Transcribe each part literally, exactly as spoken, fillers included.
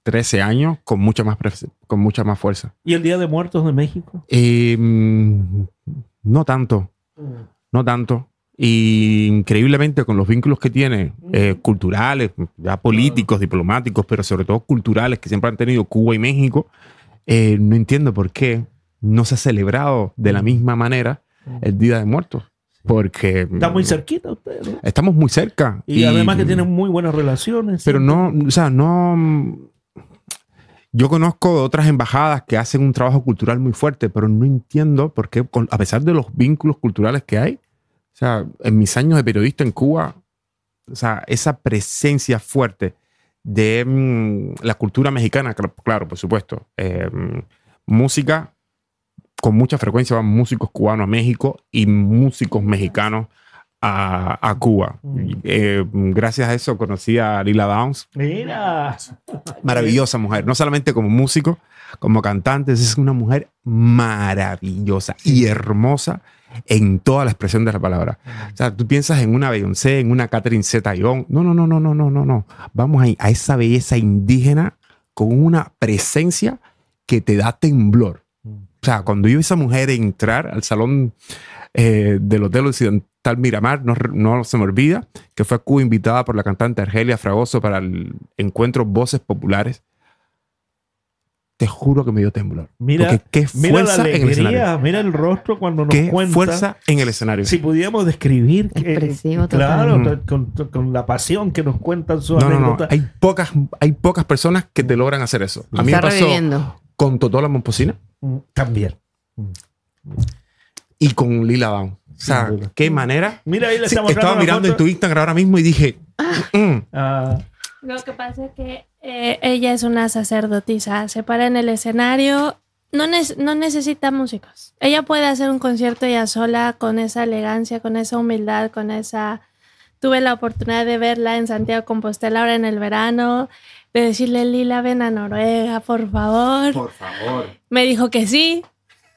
trece años con mucha más, con mucha más fuerza. ¿Y el Día de Muertos de México? Eh, no tanto, no tanto. Y increíblemente con los vínculos que tiene, eh, culturales, ya políticos, diplomáticos, pero sobre todo culturales que siempre han tenido Cuba y México, eh, no entiendo por qué no se ha celebrado de la misma manera el Día de Muertos. Porque está muy cerquita usted, ¿no? Estamos muy cerca. Y, y además que tienen muy buenas relaciones. Pero siempre. no, o sea, no... Yo conozco otras embajadas que hacen un trabajo cultural muy fuerte, pero no entiendo por qué, a pesar de los vínculos culturales que hay, o sea, en mis años de periodista en Cuba, o sea, esa presencia fuerte de mm, la cultura mexicana, claro, claro por supuesto, eh, música... Con mucha frecuencia van músicos cubanos a México y músicos mexicanos a, a Cuba. Mm. Eh, gracias a eso conocí a Lila Downs. Mira. Maravillosa mujer. No solamente como músico, como cantante. Es una mujer maravillosa y hermosa en toda la expresión de la palabra. O sea, tú piensas en una Beyoncé, en una Catherine Zeta-Jones. No, no, no, no, no, no, no, no. Vamos a, a esa belleza indígena con una presencia que te da temblor. O sea, cuando yo vi a esa mujer entrar al salón eh, del Hotel Occidental Miramar, no, no se me olvida que fue a Cuba invitada por la cantante Argelia Fragoso para el encuentro Voces Populares. Te juro que me dio temblor. Mira, porque qué fuerza mira la alegría, en el escenario. Mira el rostro cuando nos qué cuenta. fuerza en el escenario. Si pudiéramos describir que, expresivo claro, total. con, con la pasión que nos cuentan sus no, anécdotas. No, no. Hay pocas, hay pocas personas que te logran hacer eso. A mí Está me pasó reviviendo. con Totó la Momposina. También. Y con Lila Downs. O sea, qué manera. Mira, ahí le Sí, estamos estaba mirando en tu Instagram ahora mismo y dije... Mm. Ah. Lo que pasa es que eh, ella es una sacerdotisa. Se para en el escenario. No, ne no necesita músicos. Ella puede hacer un concierto ella sola con esa elegancia, con esa humildad, con esa... Tuve la oportunidad de verla en Santiago de Compostela ahora en el verano, de decirle, Lila, ven a Noruega, por favor. Por favor. Me dijo que sí.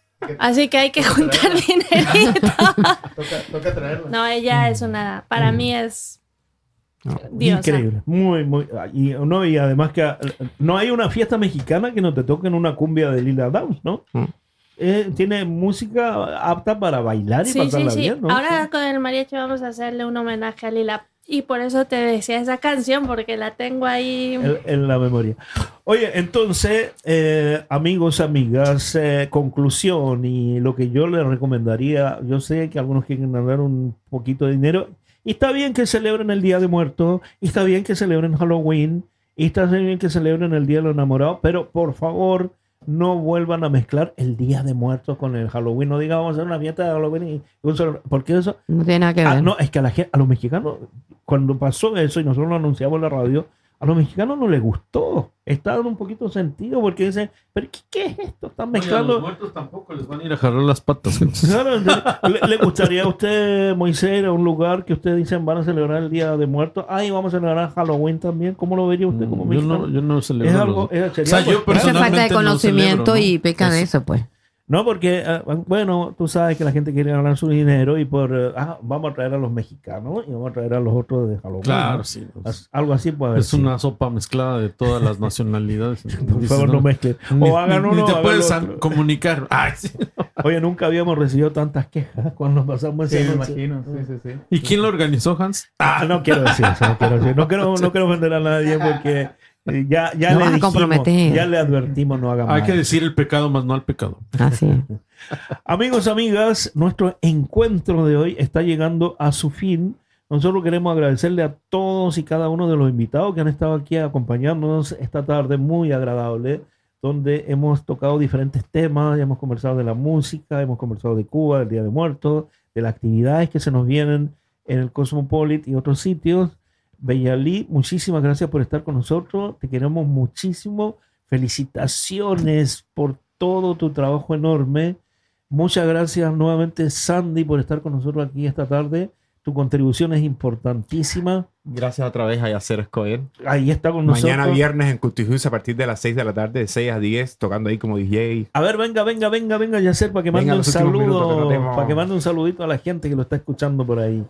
Así que hay que juntar dinerito. toca, toca traerla. No, ella es una... Para mí es... No. Diosa. Increíble. Muy, muy... Y, no, y además que no hay una fiesta mexicana que no te toquen una cumbia de Lila Downs, ¿no? Mm. Eh, tiene música apta para bailar y sí, pasarla sí, sí. bien, ¿no? Ahora sí. con el mariachi vamos a hacerle un homenaje a Lila. Y por eso te decía esa canción, porque la tengo ahí en, en la memoria. Oye, entonces, eh, amigos, amigas, eh, conclusión y lo que yo les recomendaría, yo sé que algunos quieren ganar un poquito de dinero, y está bien que celebren el Día de Muertos, y está bien que celebren Halloween, y está bien que celebren el Día de los Enamorados, pero por favor, no vuelvan a mezclar el Día de Muertos con el Halloween. No digan, vamos a hacer una fiesta de Halloween y un solo... Porque eso... No tiene nada que ver. Ah, no, es que a, la, a los mexicanos, cuando pasó eso y nosotros lo anunciamos en la radio, a los mexicanos no les gustó. Está dando un poquito de sentido porque dicen, ¿pero qué, qué es esto? Están mezclando... Oye, a los muertos tampoco les van a ir a jalar las patas. Claro, ¿le, ¿le gustaría a usted, Moisés, a un lugar que ustedes dicen van a celebrar el Día de Muertos? Ay, vamos a celebrar Halloween también. ¿Cómo lo vería usted como yo mexicano? No, yo no celebro. Es algo... Los... Es, sería, o sea, yo pues, Esa falta de conocimiento no celebro, ¿no? y pecan es... eso, pues. No, porque, uh, bueno, tú sabes que la gente quiere ganar su dinero y por, uh, ah, vamos a traer a los mexicanos y vamos a traer a los otros de Halloween. Claro, ¿no? sí. Pues, algo así puede haber. Es sí. una sopa mezclada de todas las nacionalidades. Por favor, no, no mezclen. Ni, O hagan ni, uno ni te o puedes otro. comunicar. Ay, sí. Oye, nunca habíamos recibido tantas quejas cuando nos pasamos esa Sí, me noche. imagino. Sí, sí, sí. ¿Y quién lo organizó, Hans? Ah, no quiero decir eso. No quiero, decir. No quiero, no quiero ofender a nadie porque... Ya, ya, no le vas a dijimos, comprometer. ya le advertimos, no haga Hay mal. que decir el pecado más no al pecado. Así es. Amigos, amigas, nuestro encuentro de hoy está llegando a su fin. Nosotros queremos agradecerle a todos y cada uno de los invitados que han estado aquí acompañándonos esta tarde muy agradable, donde hemos tocado diferentes temas, hemos conversado de la música, hemos conversado de Cuba, del Día de Muertos, de las actividades que se nos vienen en el Cosmopolit y otros sitios. Beyalí, muchísimas gracias por estar con nosotros. Te queremos muchísimo. Felicitaciones por todo tu trabajo enorme. Muchas gracias nuevamente, Sandy, por estar con nosotros aquí esta tarde. Tu contribución es importantísima. Gracias otra vez a Yacer Escobar. Ahí está con Mañana nosotros. viernes en Cutijus a partir de las seis de la tarde, de seis a diez, tocando ahí como D J. A ver, venga, venga, venga, venga, Yacer, para que Venga, mande un los últimos minutos que saludo, no tenemos. para que mande un saludito a la gente que lo está escuchando por ahí.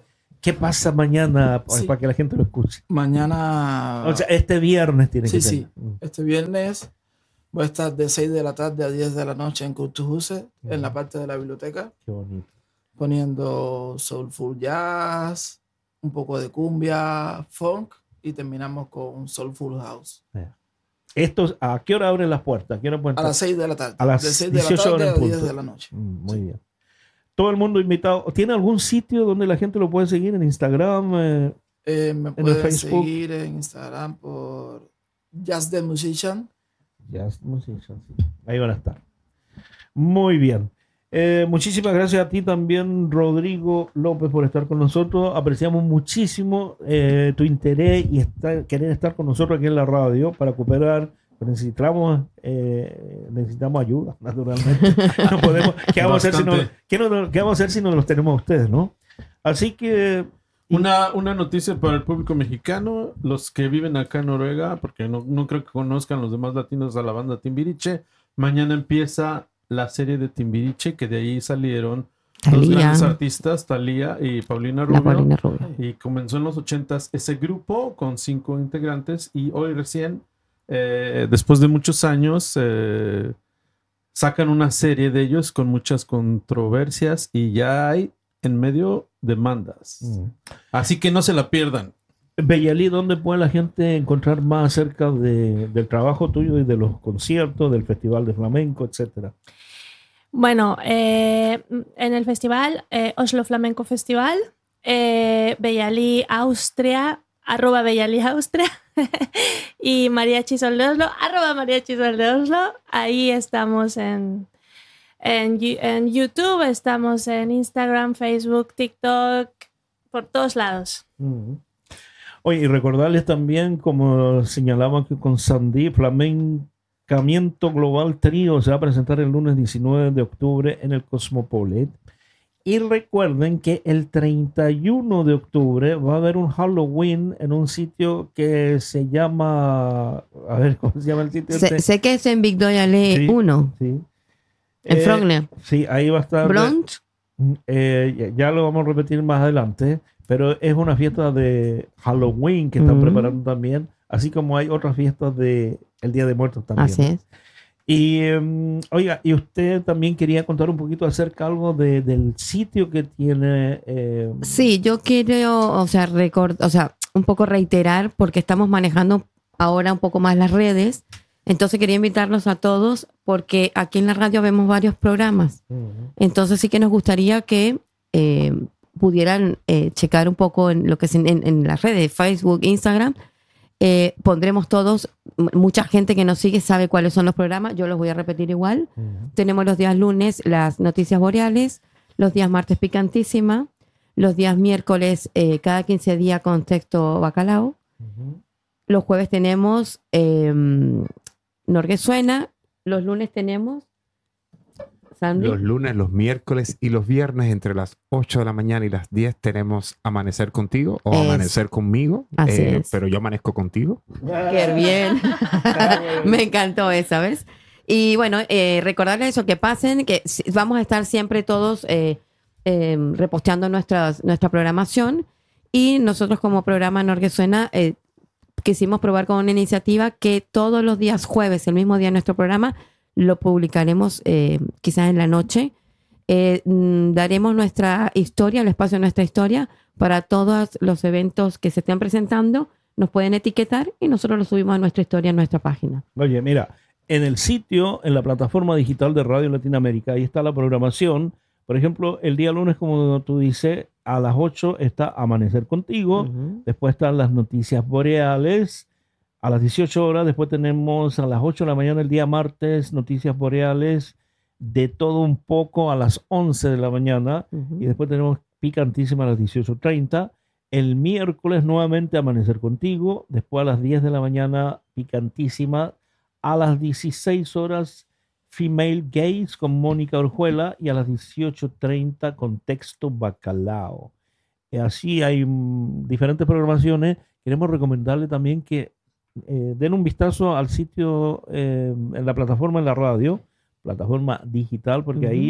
¿Qué pasa mañana para, Sí. para que la gente lo escuche? Mañana, O sea, este viernes tiene sí, que ser. sí, este viernes voy a estar de seis de la tarde a diez de la noche en Cultuhuse, en la parte de la biblioteca, Qué bonito. poniendo soulful jazz, un poco de cumbia, funk y terminamos con soulful house. Estos, ¿a qué hora abren las puertas? ¿A qué hora pueden A estar? las seis de la tarde. A las de seis de la dieciocho tarde horas a en diez punto. de la noche. Mm, Muy Sí. bien. Todo el mundo invitado. ¿Tiene algún sitio donde la gente lo puede seguir en Instagram? Eh, Eh, me el pueden Facebook. seguir en Instagram por Jazz the Musician. Jazz Musicians. Ahí van a estar. Muy bien. Eh, muchísimas gracias a ti también, Rodrigo López, por estar con nosotros. Apreciamos muchísimo eh, tu interés y estar, querer estar con nosotros aquí en la radio para cooperar. Necesitamos, eh, necesitamos ayuda, naturalmente. No podemos, ¿qué, vamos a hacer si no, Bastante. ¿qué, no- qué vamos a hacer si no los tenemos a ustedes, no? Así que Una, una noticia para el público mexicano, los que viven acá en Noruega, porque no, no creo que conozcan los demás latinos a la banda Timbiriche. Mañana empieza la serie de Timbiriche, que de ahí salieron dos Thalía, grandes artistas, Thalía y Paulina Rubio. la Paulina Rubio. Y comenzó en los ochentas ese grupo con cinco integrantes y hoy recién, eh, después de muchos años, eh, sacan una serie de ellos con muchas controversias y ya hay en medio demandas. Así que no se la pierdan. Bellalí, ¿dónde puede la gente encontrar más acerca de- del trabajo tuyo y de los conciertos, del Festival de Flamenco, etcétera? Bueno, eh, en el festival, eh, Oslo Flamenco Festival, eh, Bellali Austria, arroba Bellali Austria, y Mariachi Sol de Oslo, arroba Mariachi Sol de Oslo. Ahí estamos en, en, Yu- en YouTube, estamos en Instagram, Facebook, TikTok, por todos lados. Ujú. Oye, y recordarles también, como señalaba que con Sandy, Flamencamiento Global Trío se va a presentar el lunes diecinueve de octubre en el Cosmopolit. Y recuerden que el treinta y uno de octubre va a haber un Halloween en un sitio que se llama... A ver, ¿cómo se llama el sitio? Sé, este? sé que es en Victoria Lee Sí. uno, Sí. en Eh, Frogner. Sí, ahí va a estar... Bronx. Eh, ya, ya lo vamos a repetir más adelante, pero es una fiesta de Halloween que están Mm. preparando también, así como hay otras fiestas de el Día de Muertos también. Así ¿no? es. Y em, oiga, y usted también quería contar un poquito acerca algo de- del sitio que tiene. eh, Sí, yo quiero, o sea, record- o sea, un poco reiterar, porque estamos manejando ahora un poco más las redes. Entonces quería invitarlos a todos, porque aquí en la radio vemos varios programas. Ujú. Entonces sí que nos gustaría que eh, pudieran eh, checar un poco en lo que es en, en- en las redes, Facebook, Instagram. Eh, pondremos todos, m- mucha gente que nos sigue sabe cuáles son los programas, yo los voy a repetir igual. Ujú. Tenemos los días lunes las noticias boreales, los días martes picantísima, los días miércoles eh, cada quince días con texto bacalao. Ujú. Los jueves tenemos eh, Norgue Suena, los lunes tenemos Sandy. Los lunes, los miércoles y los viernes entre las ocho de la mañana y las diez tenemos Amanecer Contigo o Es- Amanecer Conmigo. Así eh, es. Pero yo amanezco contigo. Qué bien. Me encantó esa, ¿ves? Y bueno, eh, recordarles eso, que pasen, que si- vamos a estar siempre todos eh, eh, reposteando nuestras, nuestra programación. Y nosotros como programa Norgue Suena eh, quisimos probar con una iniciativa que todos los días jueves, el mismo día de nuestro programa, lo publicaremos eh, quizás en la noche. Eh, mm, daremos nuestra historia, el espacio de nuestra historia para todos los eventos que se estén presentando. Nos pueden etiquetar y nosotros lo subimos a nuestra historia en nuestra página. Oye, mira, en el sitio, en la plataforma digital de Radio Latinoamérica, ahí está la programación. Por ejemplo, el día lunes, como tú dices, a las ocho está Amanecer Contigo. Ujú. Después están las noticias boreales. A las dieciocho horas, después tenemos a las ocho de la mañana el día martes, noticias boreales, de todo un poco a las once de la mañana. Ujú. Y después tenemos picantísima a las dieciocho treinta. El miércoles nuevamente Amanecer Contigo. Después a las diez de la mañana picantísima. A las dieciséis horas Female Gays con Mónica Orjuela. Y a las dieciocho treinta Contexto Bacalao. Y así hay mm, diferentes programaciones. Queremos recomendarle también que eh, den un vistazo al sitio eh, en la plataforma en la radio, plataforma digital, porque Ujú. ahí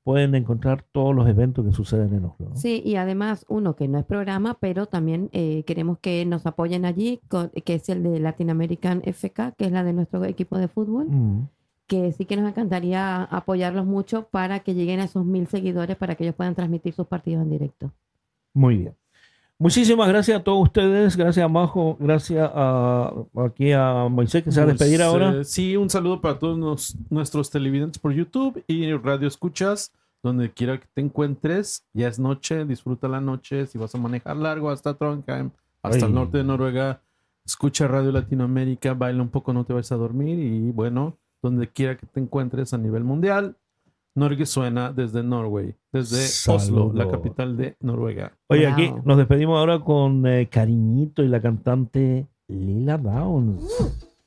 pueden encontrar todos los eventos que suceden en Oslo, ¿no? Sí, y además uno que no es programa, pero también eh, queremos que nos apoyen allí, con- que es el de Latin American F K, que es la de nuestro equipo de fútbol, Mm. que sí que nos encantaría apoyarlos mucho para que lleguen a esos mil seguidores para que ellos puedan transmitir sus partidos en directo. Muy bien. Muchísimas gracias a todos ustedes. Gracias a Majo. Gracias a, aquí a Moisés, que se va a despedir Pues, ahora. eh, sí, un saludo para todos nos- nuestros televidentes por YouTube y Radio Escuchas, donde quiera que te encuentres. Ya es noche, disfruta la noche. Si vas a manejar largo hasta Trondheim, hasta Ay. el norte de Noruega, escucha Radio Latinoamérica, baila un poco, no te vas a dormir. Y bueno, donde quiera que te encuentres a nivel mundial, Norge suena desde Norway, desde Oslo, la Saludos. capital de Noruega. Oye, Bravo. aquí nos despedimos ahora con eh, Cariñito y la cantante Lila Downs.